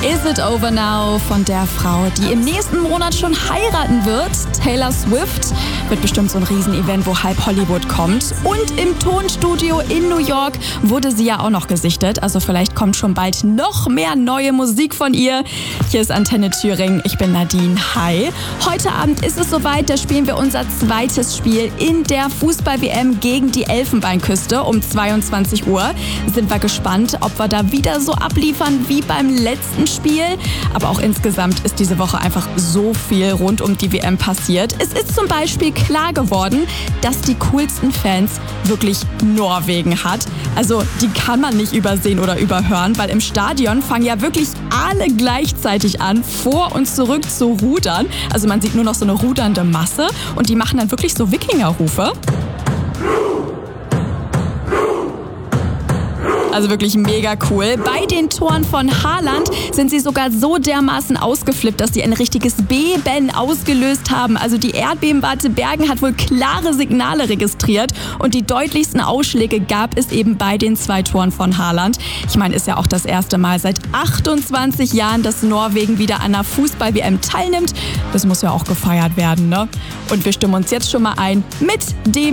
Is It Over Now von der Frau, die im nächsten Monat schon heiraten wird. Taylor Swift wird bestimmt so ein Riesenevent, wo halb Hollywood kommt. Und im Tonstudio in New York wurde sie ja auch noch gesichtet. Also vielleicht kommt schon bald noch mehr neue Musik von ihr. Hier ist Antenne Thüringen. Ich bin Nadine. Hi. Heute Abend ist es soweit. Da spielen wir unser zweites Spiel in der Fußball-WM gegen die Elfenbeinküste um 22 Uhr. Sind wir gespannt, ob wir da wieder so abliefern wie beim letzten Spiel. Aber auch insgesamt ist diese Woche einfach so viel rund um die WM passiert. Es ist zum Beispiel klar geworden, dass die coolsten Fans wirklich Norwegen hat. Also die kann man nicht übersehen oder überhören, weil im Stadion fangen ja wirklich alle gleichzeitig an, vor und zurück zu rudern. Also man sieht nur noch so eine rudernde Masse und die machen dann wirklich so Wikingerrufe. Also wirklich mega cool. Bei den Toren von Haaland sind sie sogar so dermaßen ausgeflippt, dass sie ein richtiges Beben ausgelöst haben. Also die Erdbebenwarte Bergen hat wohl klare Signale registriert und die deutlichsten Ausschläge gab es eben bei den 2 Toren von Haaland. Ich meine, ist ja auch das erste Mal seit 28 Jahren, dass Norwegen wieder an einer Fußball-WM teilnimmt. Das muss ja auch gefeiert werden, ne? Und wir stimmen uns jetzt schon mal ein mit dem